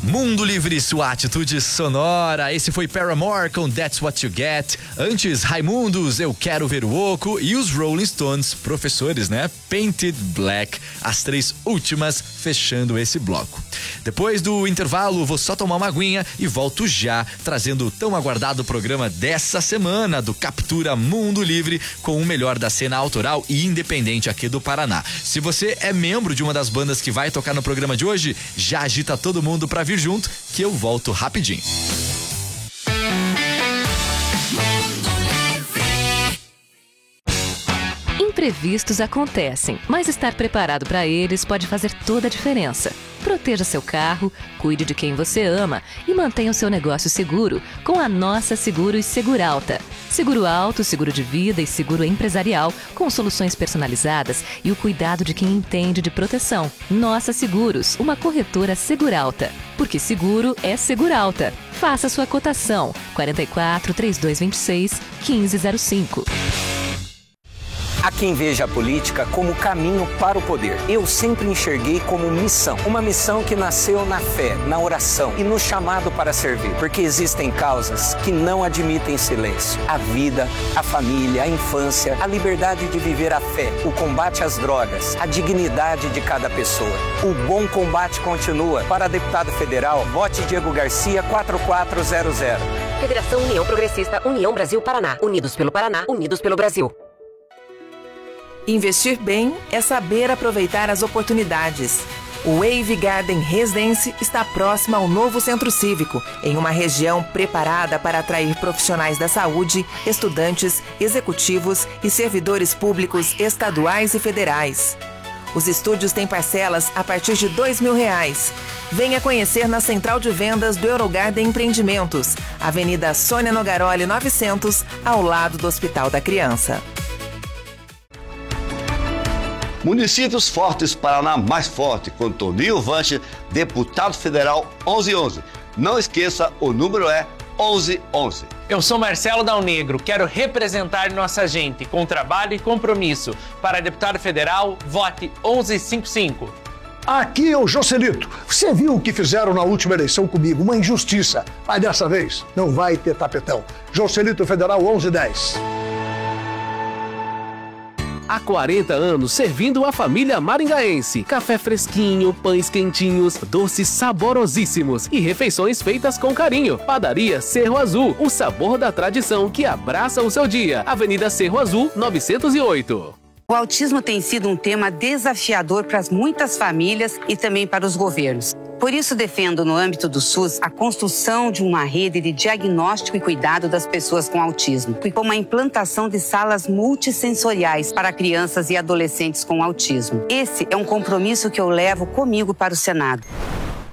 Mundo Livre, sua atitude sonora. Esse foi Paramore com That's What You Get. Antes, Raimundos, Eu Quero Ver o Oco. E os Rolling Stones, professores, né? Painted Black. As três últimas fechando esse bloco. Depois do intervalo, vou só tomar uma aguinha e volto já, trazendo o tão aguardado programa dessa semana do Captura Mundo Livre, com o melhor da cena autoral e independente aqui do Paraná. Se você é membro de uma das bandas que vai tocar no programa de hoje, já agita todo mundo pra vir junto, que eu volto rapidinho. Imprevistos acontecem, mas estar preparado para eles pode fazer toda a diferença. Proteja seu carro, cuide de quem você ama e mantenha o seu negócio seguro com a Nossa Seguros Seguralta. Seguro alto, seguro de vida e seguro empresarial com soluções personalizadas e o cuidado de quem entende de proteção. Nossa Seguros, uma corretora Seguralta. Porque seguro é Seguralta. Faça sua cotação. 44 3226 1505. Há quem veja a política como caminho para o poder. Eu sempre enxerguei como missão. Uma missão que nasceu na fé, na oração e no chamado para servir. Porque existem causas que não admitem silêncio. A vida, a família, a infância, a liberdade de viver a fé, o combate às drogas, a dignidade de cada pessoa. O bom combate continua. Para deputado federal, vote Diego Garcia 4400. Federação União Progressista, União Brasil Paraná. Unidos pelo Paraná, unidos pelo Brasil. Investir bem é saber aproveitar as oportunidades. O Wave Garden Residence está próximo ao novo centro cívico, em uma região preparada para atrair profissionais da saúde, estudantes, executivos e servidores públicos estaduais e federais. Os estúdios têm parcelas a partir de R$2.000. Venha conhecer na Central de Vendas do Eurogarden Empreendimentos, Avenida Sônia Nogaroli 900, ao lado do Hospital da Criança. Municípios Fortes, Paraná mais forte, com Toninho Vanche, deputado federal 1111. Não esqueça, o número é 1111. Eu sou Marcelo Dal Negro, quero representar nossa gente com trabalho e compromisso. Para deputado federal, vote 1155. Aqui é o Joselito. Você viu o que fizeram na última eleição comigo? Uma injustiça. Mas dessa vez não vai ter tapetão. Joselito Federal 1110. Há 40 anos servindo a família maringaense. Café fresquinho, pães quentinhos, doces saborosíssimos e refeições feitas com carinho. Padaria Cerro Azul, o sabor da tradição que abraça o seu dia. Avenida Cerro Azul, 908. O autismo tem sido um tema desafiador para muitas famílias e também para os governos. Por isso, defendo, no âmbito do SUS, a construção de uma rede de diagnóstico e cuidado das pessoas com autismo, e com a implantação de salas multissensoriais para crianças e adolescentes com autismo. Esse é um compromisso que eu levo comigo para o Senado.